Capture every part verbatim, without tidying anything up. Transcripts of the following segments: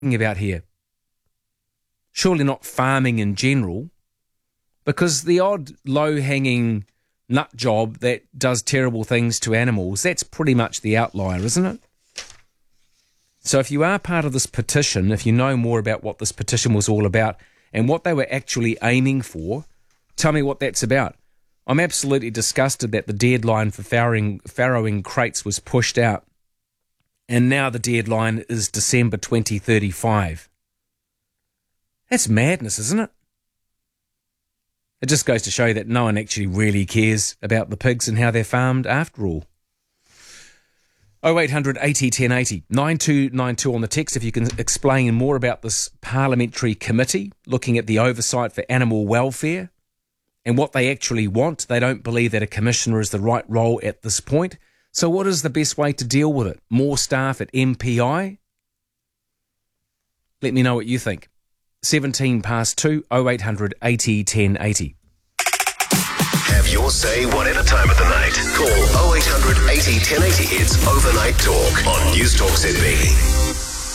about here? Surely not farming in general, because the odd low-hanging nut job that does terrible things to animals, that's pretty much the outlier, isn't it? So if you are part of this petition, if you know more about what this petition was all about and what they were actually aiming for, tell me what that's about. I'm absolutely disgusted that the deadline for farrowing, farrowing crates was pushed out, and now the deadline is December twenty thirty-five. That's madness, isn't it? It just goes to show you that no one actually really cares about the pigs and how they're farmed after all. oh eight hundred eighty ten eighty, nine two nine two on the text if you can explain more about this parliamentary committee looking at the oversight for animal welfare and what they actually want. They don't believe that a commissioner is the right role at this point. So what is the best way to deal with it? More staff at M P I? Let me know what you think. seventeen past two, oh eight hundred eighty ten eighty. Have your say whatever time of the night. Call oh eight hundred eighty ten eighty. It's Overnight Talk on News Talk Z B.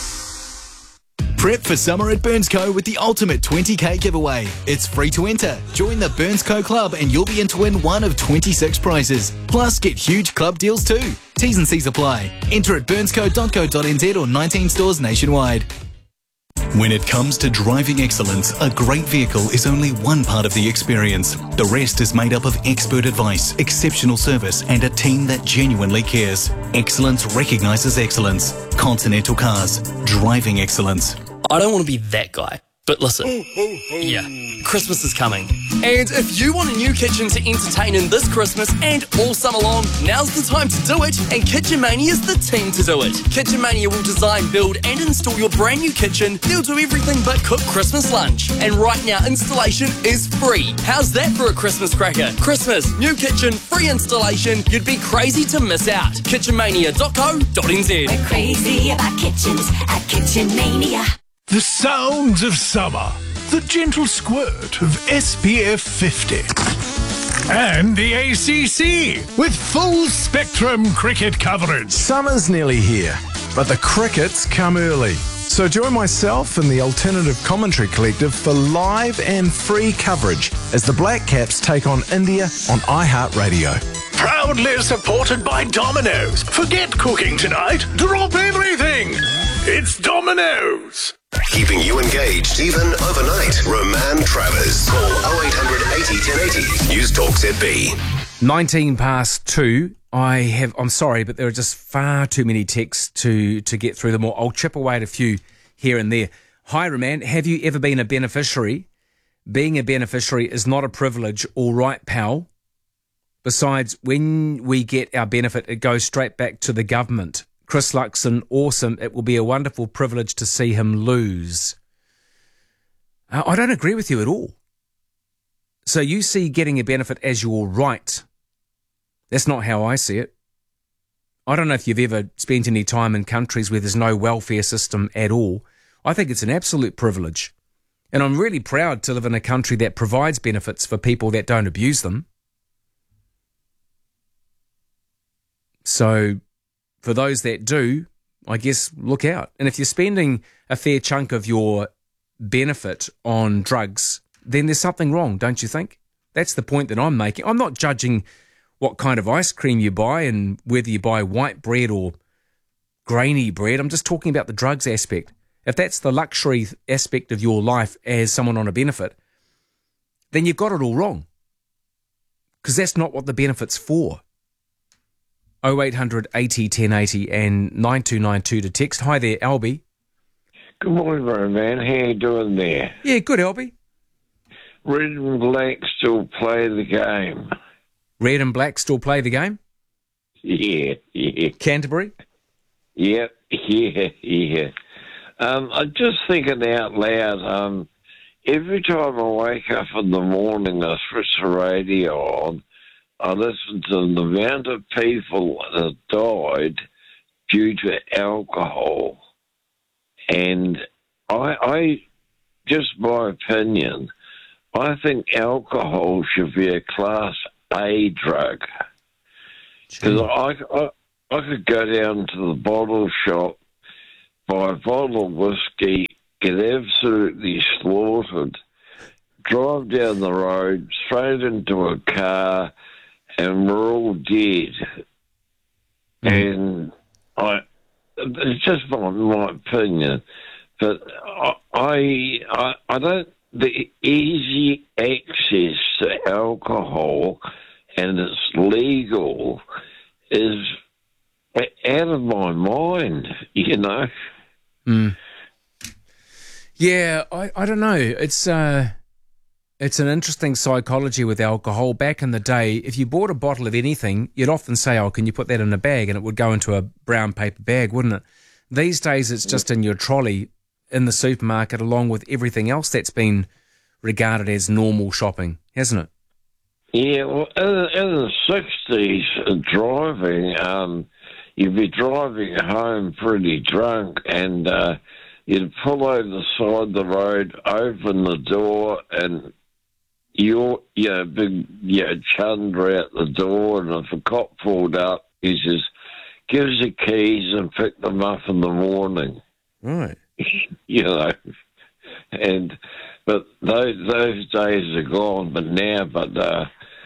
Prep for summer at Burnsco with the ultimate twenty K giveaway. It's free to enter. Join the Burnsco Club and you'll be in to win one of twenty-six prizes. Plus, get huge club deals too. T's and C's apply. Enter at burnsco dot co dot n z or nineteen stores nationwide. When it comes to driving excellence, a great vehicle is only one part of the experience. The rest is made up of expert advice, exceptional service, and a team that genuinely cares. Excellence recognises excellence. Continental Cars. Driving excellence. I don't want to be that guy, but listen, yeah, Christmas is coming. And if you want a new kitchen to entertain in this Christmas and all summer long, now's the time to do it, and Kitchen Mania is the team to do it. Kitchen Mania will design, build and install your brand new kitchen. They'll do everything but cook Christmas lunch. And right now, installation is free. How's that for a Christmas cracker? Christmas, new kitchen, free installation. You'd be crazy to miss out. kitchen mania dot co dot n z. We're crazy about kitchens at Kitchen Mania. The sounds of summer, the gentle squirt of S P F fifty. And the A C C with full spectrum cricket coverage. Summer's nearly here, but the crickets come early. So join myself and the Alternative Commentary Collective for live and free coverage as the Black Caps take on India on iHeartRadio. Proudly supported by Domino's. Forget cooking tonight. Drop everything. It's Domino's. Keeping you engaged even overnight. Roman Travers. Call oh eight hundred eighty ten eighty. News Talk Z B. nineteen past two. I have, I'm sorry, but there are just far too many texts to, to get through them all. I'll chip away at a few here and there. Hi, Roman. Have you ever been a beneficiary? Being a beneficiary is not a privilege. All right, pal. Besides, when we get our benefit, it goes straight back to the government. Chris Luxon, awesome. It will be a wonderful privilege to see him lose. Uh, I don't agree with you at all. So you see getting a benefit as your right. That's not how I see it. I don't know if you've ever spent any time in countries where there's no welfare system at all. I think it's an absolute privilege. And I'm really proud to live in a country that provides benefits for people that don't abuse them. So for those that do, I guess look out. And if you're spending a fair chunk of your benefit on drugs, then there's something wrong, don't you think? That's the point that I'm making. I'm not judging what kind of ice cream you buy and whether you buy white bread or grainy bread. I'm just talking about the drugs aspect. If that's the luxury aspect of your life as someone on a benefit, then you've got it all wrong. Because that's not what the benefit's for. oh eight hundred eighty ten eighty and nine two nine two to text. Hi there, Albie. Good morning, man. How you doing there? Yeah, good, Albie. Red and black still play the game. Red and black still play the game? Yeah, yeah. Canterbury? Yep, yeah, yeah. Um, I'm just thinking out loud. Um, every time I wake up in the morning, I switch the radio on. I listen to the amount of people that died due to alcohol. And I, I, just my opinion, I think alcohol should be a class A drug. Because I, I, I could go down to the bottle shop, buy a bottle of whiskey, get absolutely slaughtered, drive down the road, straight into a car, and we're all dead. Mm. And I, it's just my, my opinion, but I, I, I don't. The easy access to alcohol and it's legal is out of my mind, you know. Mm. Yeah, I, I don't know. It's uh, it's an interesting psychology with alcohol. Back in the day, if you bought a bottle of anything, you'd often say, oh, can you put that in a bag? And it would go into a brown paper bag, wouldn't it? These days, it's just in your trolley in the supermarket along with everything else that's been regarded as normal shopping, hasn't it? Yeah, well, in, in the sixties, uh, driving, um, you'd be driving home pretty drunk and uh, you'd pull over the side of the road, open the door, and you're, you know, big, you know, chunder out the door, and if a cop pulled up, he says, give us your keys and pick them up in the morning. Right. You know, and but those those days are gone. But now, but uh,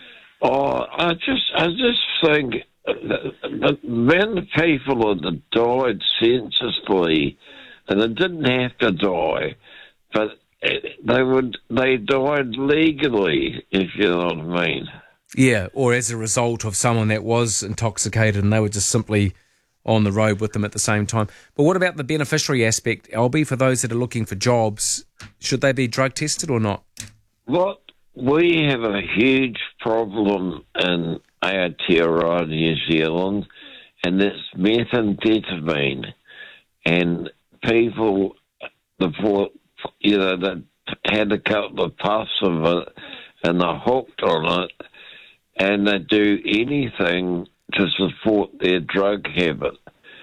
oh, I just I just think that when people that died senselessly, and they didn't have to die, but they would they died legally, if you know what I mean. Yeah, or as a result of someone that was intoxicated, and they were just simply on the road with them at the same time. But what about the beneficiary aspect, Albie, for those that are looking for jobs? Should they be drug tested or not? Well, we have a huge problem in Aotearoa, New Zealand, and that's methamphetamine. And people, the you know, that had a couple of puffs of it, and they're hooked on it, and they do anything to support their drug habit.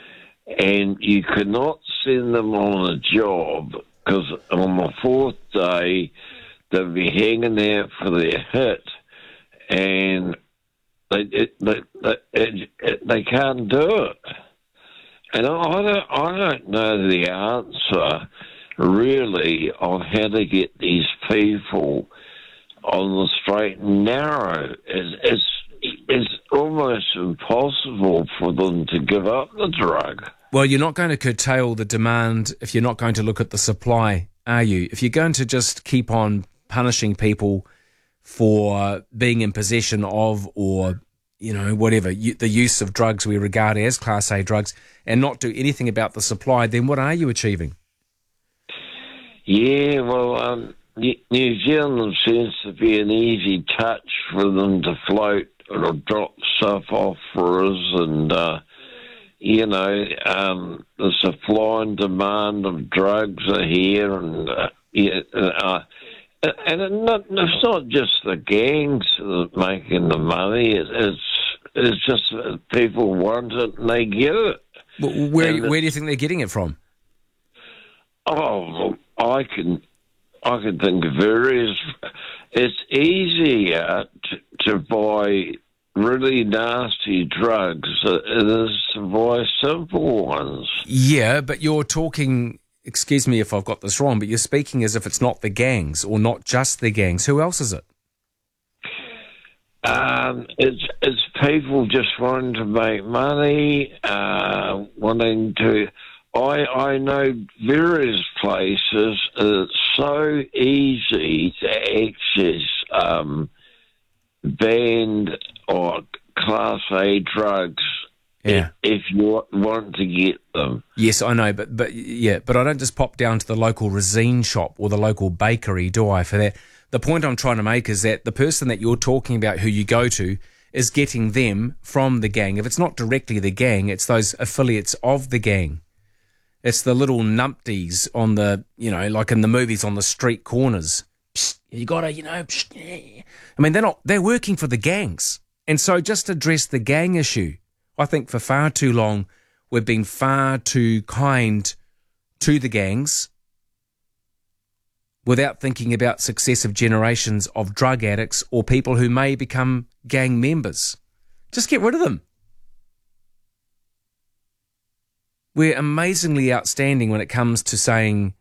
And you cannot send them on a job because on the fourth day they'll be hanging out for their hit, and they it, they, they, it, it, they can't do it. And I don't, I don't know the answer really of how to get these people on the straight and narrow. It's, it's It's almost impossible for them to give up the drug. Well, you're not going to curtail the demand if you're not going to look at the supply, are you? If you're going to just keep on punishing people for being in possession of, or, you know, whatever, you, the use of drugs we regard as Class A drugs, and not do anything about the supply, then what are you achieving? Yeah, well, um, New Zealand seems to be an easy touch for them to float or drop stuff off for us, and uh, you know, um, the supply and demand of drugs are here, and uh, yeah, uh, and it not, it's not just the gangs that are making the money. It, it's it's just that people want it and they get it. Well, where where do you think they're getting it from? Oh, I can. I can think of various. It's easier to, to buy really nasty drugs than it is to buy simple ones. Yeah, but you're talking, excuse me if I've got this wrong, but you're speaking as if it's not the gangs, or not just the gangs. Who else is it? Um, it's, it's people just wanting to make money, uh, wanting to... I, I know various places that it's so easy to access um, banned or Class A drugs, yeah, if, if you want to get them. Yes, I know, but but yeah, but I don't just pop down to the local resine shop or the local bakery, do I, for that? The point I'm trying to make is that the person that you're talking about who you go to is getting them from the gang. If it's not directly the gang, it's those affiliates of the gang. It's the little numpties on the, you know, like in the movies on the street corners. Psst, you gotta, you know, psst, yeah. I mean, they're not, they're working for the gangs. And so just address the gang issue. I think for far too long, we've been far too kind to the gangs without thinking about successive generations of drug addicts or people who may become gang members. Just get rid of them. we're amazingly outstanding when it comes to saying